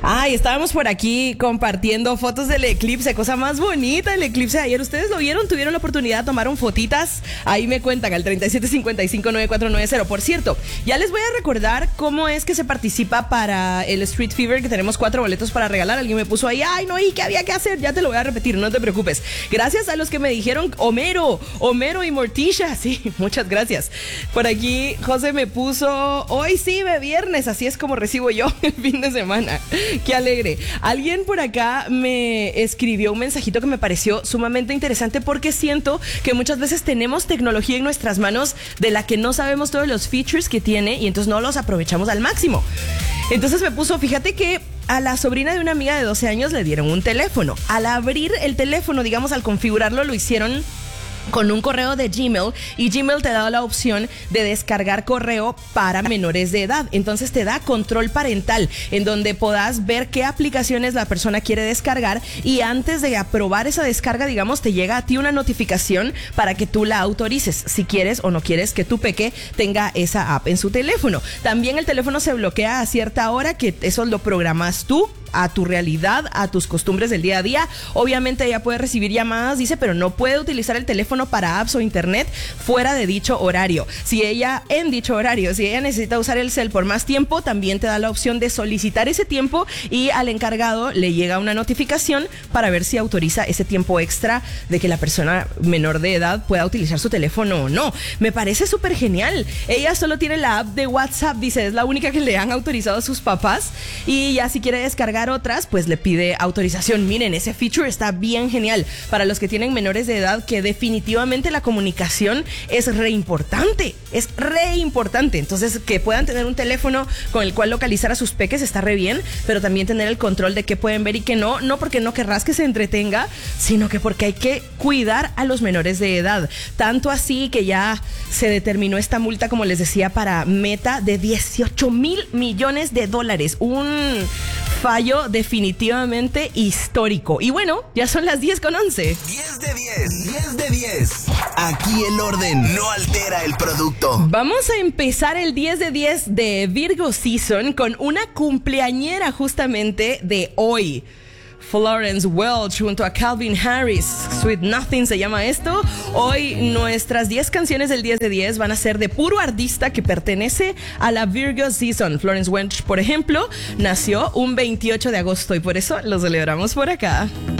Ay, estábamos por aquí compartiendo fotos del eclipse, cosa más bonita el eclipse de ayer. ¿Ustedes lo vieron? ¿Tuvieron la oportunidad? ¿Tomaron fotitas? Ahí me cuentan al 37559490. Por cierto, ya les voy a recordar cómo es que se participa para el Street Fever, que tenemos 4 boletos para regalar. Alguien me puso ahí, ay no, ¿y qué había que hacer? Ya te lo voy a repetir, no te preocupes. Gracias a los que me dijeron Homero y Morticia. Sí, muchas gracias. Por aquí José me puso, hoy sí, de viernes, así es como recibo yo el fin de semana. Qué alegre. Alguien por acá me escribió un mensajito que me pareció sumamente interesante, porque siento que muchas veces tenemos tecnología en nuestras manos de la que no sabemos todos los features que tiene y entonces no los aprovechamos al máximo. Entonces me puso, fíjate que a la sobrina de una amiga de 12 años le dieron un teléfono. Al abrir el teléfono, digamos, al configurarlo, lo hicieron con un correo de Gmail, y Gmail te da la opción de descargar correo para menores de edad. Entonces te da control parental, en donde podás ver qué aplicaciones la persona quiere descargar, y antes de aprobar esa descarga, digamos, te llega a ti una notificación para que tú la autorices, si quieres o no quieres que tu peque tenga esa app en su teléfono. También el teléfono se bloquea a cierta hora, que eso lo programas tú, a tu realidad, a tus costumbres del día a día. Obviamente ella puede recibir llamadas, dice, pero no puede utilizar el teléfono para apps o internet fuera de dicho horario. Si ella necesita usar el cel por más tiempo, también te da la opción de solicitar ese tiempo, y al encargado le llega una notificación para ver si autoriza ese tiempo extra de que la persona menor de edad pueda utilizar su teléfono o no. Me parece súper genial. Ella solo tiene la app de WhatsApp, dice, es la única que le han autorizado a sus papás, y ya si quiere descargar otras, pues le pide autorización. Miren, ese feature está bien genial para los que tienen menores de edad, que definitivamente la comunicación es re importante. Entonces, que puedan tener un teléfono con el cual localizar a sus peques está re bien, pero también tener el control de qué pueden ver y qué no porque no querrás que se entretenga, sino que porque hay que cuidar a los menores de edad. Tanto así que ya se determinó esta multa, como les decía, para Meta de $18,000 millones. Un fallo definitivamente histórico. Y bueno, ya son las 10:11. 10 de 10. Aquí el orden no altera el producto. Vamos a empezar el 10 de 10 de Virgo Season con una cumpleañera justamente de hoy. Florence Welch junto a Calvin Harris. Sweet Nothing se llama esto. Hoy nuestras 10 canciones del 10 de 10 van a ser de puro artista que pertenece a la Virgo Season. Florence Welch, por ejemplo, nació un 28 de agosto y por eso lo celebramos por acá.